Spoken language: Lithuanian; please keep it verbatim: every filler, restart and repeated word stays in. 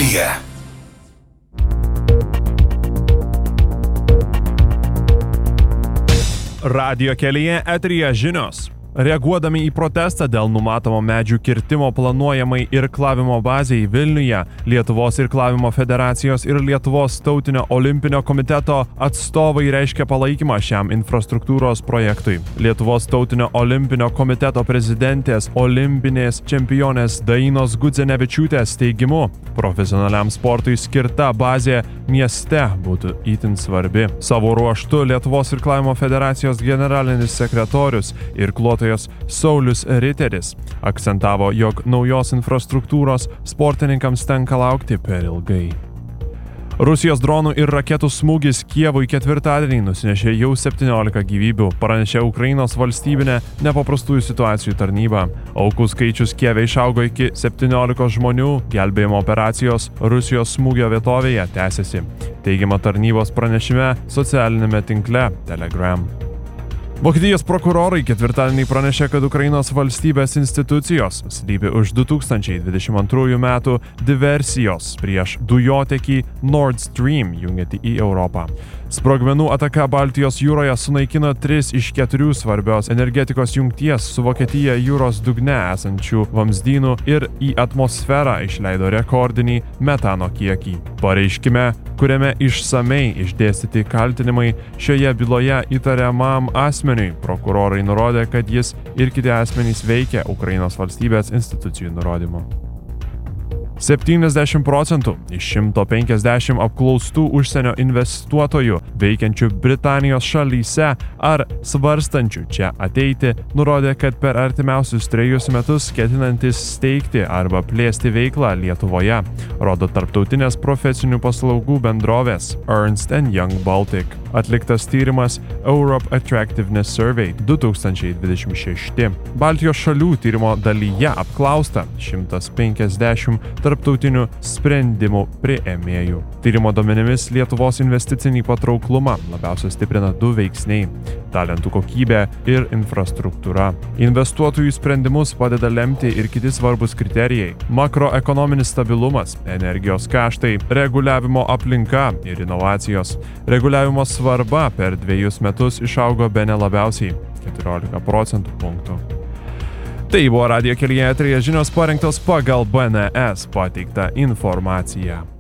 kelyje. Radijo kelyje eteryje žinios. Reaguodami į protestą dėl numatomo medžių kirtimo planuojamai irklavimo bazei Vilniuje, Lietuvos irklavimo federacijos ir Lietuvos tautinio olimpinio komiteto atstovai reiškia palaikymą šiam infrastruktūros projektui. Lietuvos tautinio olimpinio komiteto prezidentės olimpinės čempionės Dainos Gudzenevičiūtės teigimu, profesionaliam sportui skirta bazė mieste būtų itin svarbi. Savo ruožtu Lietuvos irklavimo federacijos generalinis sekretorius irkluotojas Saulius Riteris akcentavo, jog naujos infrastruktūros sportininkams tenka laukti per ilgai. Rusijos dronų ir raketų smūgis Kijevui ketvirtadienį nusinešė jau septyniolika gyvybių, pranešė Ukrainos valstybinė nepaprastųjų situacijų tarnyba. Aukų skaičius Kijeve išaugo iki septyniolikos žmonių, gelbėjimo operacijos Rusijos smūgio vietovėje tęsiasi, teigiama tarnybos pranešime socialinėme tinkle Telegram. Vokietijos prokurorai ketvirtadienį pranešė, kad Ukrainos valstybės institucijos slypi už du tūkstančiai dvidešimt antrųjų metų diversijos prieš dujotekį Nord Stream jungiantį į Europą. Sprogmenų ataka Baltijos jūroje sunaikino tris iš keturių svarbios energetikos jungties su Vokietija jūros dugne esančių vamzdynų ir į atmosferą išleido rekordinį metano kiekį. Pareiškime, kuriame išsamei išdėstyti kaltinimai šioje byloje įtariamam asmeniui, prokurorai nurodė, kad jis ir kiti asmenys veikia Ukrainos valstybės institucijų nurodymu. septyniasdešimt procentų iš šimto penkiasdešimt apklaustų užsienio investuotojų veikiančių Britanijos šalyse ar svarstančių čia ateiti nurodė, kad per artimiausius trejus metus ketinantis steigti arba plėsti veiklą Lietuvoje, rodo tarptautinės profesinių paslaugų bendrovės Ernst and Young Baltic. Atliktas tyrimas Europe Attractiveness Survey du tūkstančiai dvidešimt šeši. Baltijos šalių tyrimo dalyje apklausta šimtas penkiasdešimt tarptautinių sprendimų priėmėjų. Tyrimo duomenimis Lietuvos investicinį patrauklumą labiausiai stiprina du veiksniai – talentų kokybė ir infrastruktūra. Investuotojų sprendimus padeda lemti ir kiti svarbus kriterijai – makroekonominis stabilumas, energijos kaštai, reguliavimo aplinka ir inovacijos. Reguliavimo svarba per dviejus metus išaugo bene labiausiai – keturiolika procentų punktų. Tai buvo Radijo kelyje eteryje žinios parengtos pagal B N S pateiktą informaciją.